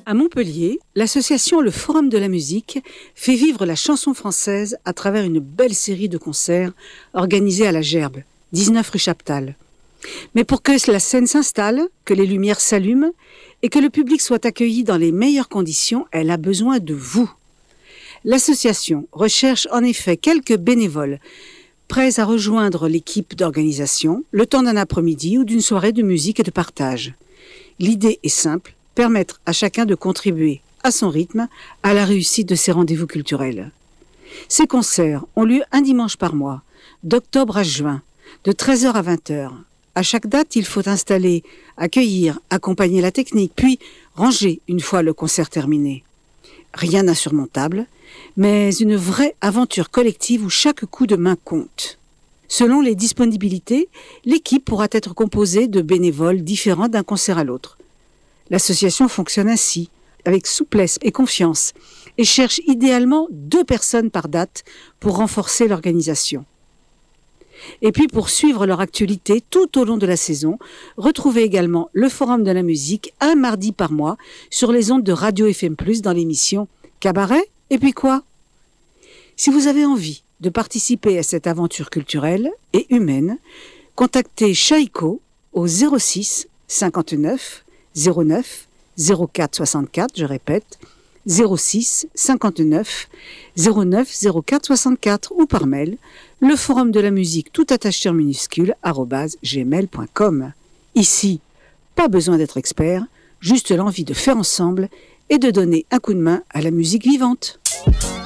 À Montpellier, l'association Le Forum de la musique fait vivre la chanson française à travers une belle série de concerts organisés à la Gerbe, 19 rue Chaptal. Mais pour que la scène s'installe, que les lumières s'allument et que le public soit accueilli dans les meilleures conditions, elle a besoin de vous. L'association recherche en effet quelques bénévoles prêts à rejoindre l'équipe d'organisation le temps d'un après-midi ou d'une soirée de musique et de partage. L'idée est simple, permettre à chacun de contribuer à son rythme à la réussite de ses rendez-vous culturels. Ces concerts ont lieu un dimanche par mois, d'octobre à juin, de 13h à 20h. À chaque date, il faut installer, accueillir, accompagner la technique, puis ranger une fois le concert terminé. Rien d'insurmontable, mais une vraie aventure collective où chaque coup de main compte. Selon les disponibilités, l'équipe pourra être composée de bénévoles différents d'un concert à l'autre. L'association fonctionne ainsi, avec souplesse et confiance, et cherche idéalement 2 personnes par date pour renforcer l'organisation. Et puis pour suivre leur actualité tout au long de la saison, retrouvez également le Forum de la musique un mardi par mois sur les ondes de Radio FM+, dans l'émission Cabaret et puis quoi ? Si vous avez envie de participer à cette aventure culturelle et humaine, contactez Chaïko au 06 59 09 04 64, je répète, 06 59 09 04 64 ou par mail, le forum de la musique tout attaché en minuscule @gmail.com. Ici, pas besoin d'être expert, juste l'envie de faire ensemble et de donner un coup de main à la musique vivante.